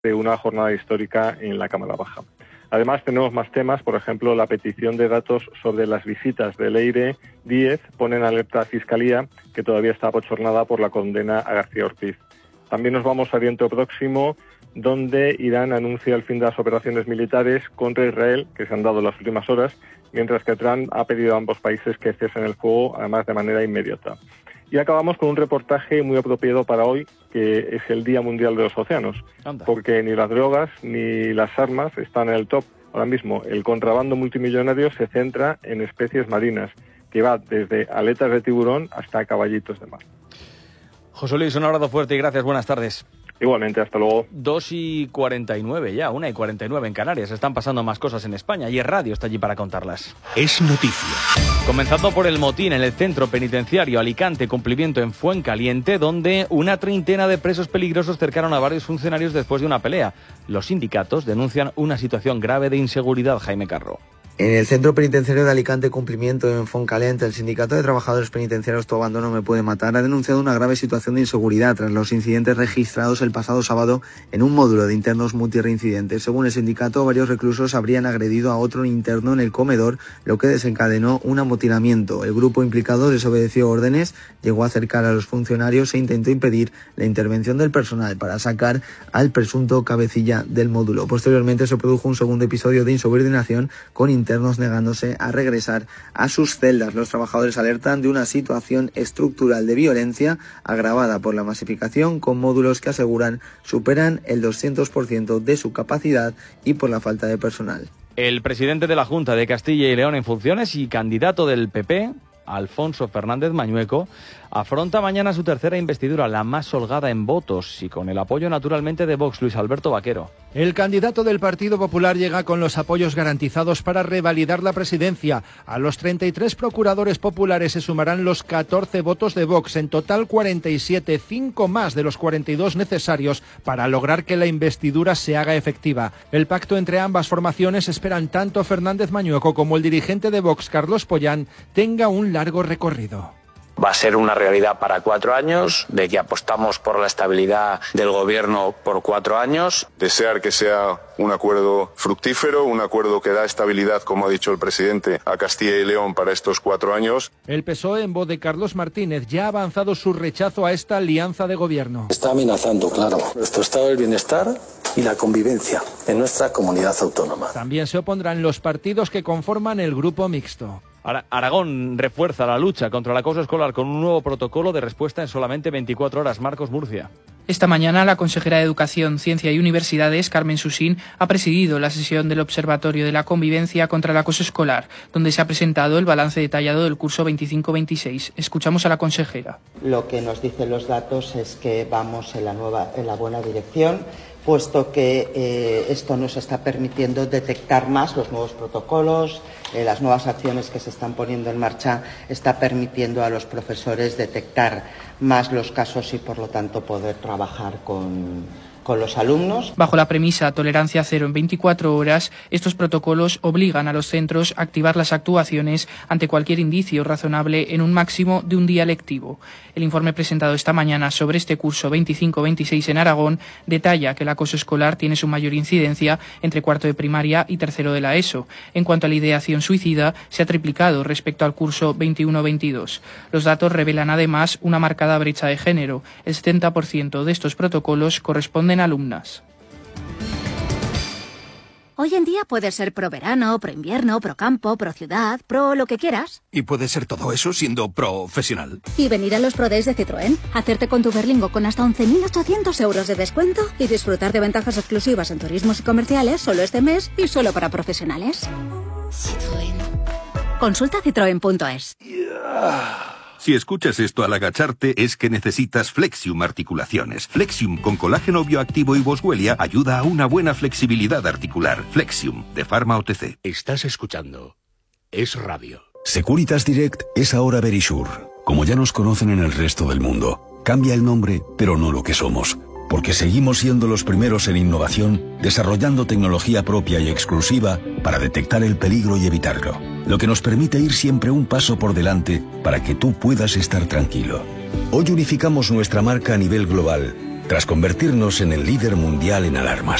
de una jornada histórica en la Cámara Baja. Además, tenemos más temas, por ejemplo, la petición de datos sobre las visitas de Leire Díez pone en alerta a Fiscalía, que todavía está abochornada por la condena a García Ortiz. También nos vamos a Oriente Próximo, donde Irán anuncia el fin de las operaciones militares contra Israel, que se han dado en las últimas horas, mientras que Trump ha pedido a ambos países que cesen el fuego, además de manera inmediata. Y acabamos con un reportaje muy apropiado para hoy, que es el Día Mundial de los Océanos, porque ni las drogas ni las armas están en el top. Ahora mismo, el contrabando multimillonario se centra en especies marinas, que va desde aletas de tiburón hasta caballitos de mar. José Luis, un abrazo fuerte y gracias, buenas tardes. Igualmente, hasta luego. 2:49 ya, 1:49 en Canarias. Están pasando más cosas en España y Es Radio está allí para contarlas. Es noticia. Comenzando por el motín en el centro penitenciario Alicante, cumplimiento en Fuencaliente, donde una treintena de presos peligrosos cercaron a varios funcionarios después de una pelea. Los sindicatos denuncian una situación grave de inseguridad, Jaime Carro. En el centro penitenciario de Alicante, cumplimiento en Fuencaliente, el Sindicato de Trabajadores Penitenciarios Tu Abandono Me Puede Matar ha denunciado una grave situación de inseguridad tras los incidentes registrados el pasado sábado en un módulo de internos multireincidentes. Según el sindicato, varios reclusos habrían agredido a otro interno en el comedor, lo que desencadenó un amotinamiento. El grupo implicado desobedeció órdenes, llegó a acercar a los funcionarios e intentó impedir la intervención del personal para sacar al presunto cabecilla del módulo. Posteriormente se produjo un segundo episodio de insubordinación con internos negándose a regresar a sus celdas. Los trabajadores alertan de una situación estructural de violencia agravada por la masificación, con módulos que aseguran superan el 200% de su capacidad y por la falta de personal. El presidente de la Junta de Castilla y León en funciones y candidato del PP, Alfonso Fernández Mañueco, afronta mañana su tercera investidura, la más holgada en votos y con el apoyo naturalmente de Vox, Luis Alberto Vaquero. El candidato del Partido Popular llega con los apoyos garantizados para revalidar la presidencia. A los 33 procuradores populares se sumarán los 14 votos de Vox, en total 47, 5 más de los 42 necesarios para lograr que la investidura se haga efectiva. El pacto entre ambas formaciones esperan tanto Fernández Mañueco como el dirigente de Vox, Carlos Pollán, tenga un largo recorrido. Va a ser una realidad para 4 años, de que apostamos por la estabilidad del gobierno por 4 años. Desear que sea un acuerdo fructífero, un acuerdo que da estabilidad, como ha dicho el presidente, a Castilla y León para estos 4 años. El PSOE, en voz de Carlos Martínez, ya ha avanzado su rechazo a esta alianza de gobierno. Está amenazando, claro, nuestro estado del bienestar y la convivencia en nuestra comunidad autónoma. También se opondrán los partidos que conforman el grupo mixto. Aragón refuerza la lucha contra el acoso escolar con un nuevo protocolo de respuesta en solamente 24 horas. Marcos Murcia. Esta mañana la consejera de Educación, Ciencia y Universidades, Carmen Susín, ha presidido la sesión del Observatorio de la Convivencia contra el Acoso Escolar, donde se ha presentado el balance detallado del curso 25-26. Escuchamos a la consejera. Lo que nos dicen los datos es que vamos en la buena dirección, puesto que esto nos está permitiendo detectar más los nuevos protocolos, las nuevas acciones que se están poniendo en marcha está permitiendo a los profesores detectar más los casos y, por lo tanto, poder trabajar con los alumnos. Bajo la premisa tolerancia cero en 24 horas, estos protocolos obligan a los centros a activar las actuaciones ante cualquier indicio razonable en un máximo de un día lectivo. El informe presentado esta mañana sobre este curso 25-26 en Aragón detalla que el acoso escolar tiene su mayor incidencia entre cuarto de primaria y tercero de la ESO. En cuanto a la ideación suicida, se ha triplicado respecto al curso 21-22. Los datos revelan además una marcada brecha de género. El 70% de estos protocolos corresponden a alumnas. Hoy en día puedes ser pro verano, pro invierno, pro campo, pro ciudad, pro lo que quieras. Y puedes ser todo eso siendo profesional. Y venir a los Pro Days de Citroën, hacerte con tu Berlingo con hasta 11.800 euros de descuento y disfrutar de ventajas exclusivas en turismos y comerciales solo este mes y solo para profesionales. Citroën. Consulta citroen.es. Si escuchas esto al agacharte es que necesitas Flexium Articulaciones. Flexium con colágeno bioactivo y boswellia ayuda a una buena flexibilidad articular. Flexium, de Pharma OTC. Estás escuchando Es Radio. Securitas Direct es ahora Verisure. Como ya nos conocen en el resto del mundo, cambia el nombre, pero no lo que somos. Porque seguimos siendo los primeros en innovación, desarrollando tecnología propia y exclusiva para detectar el peligro y evitarlo. Lo que nos permite ir siempre un paso por delante para que tú puedas estar tranquilo. Hoy unificamos nuestra marca a nivel global, tras convertirnos en el líder mundial en alarmas.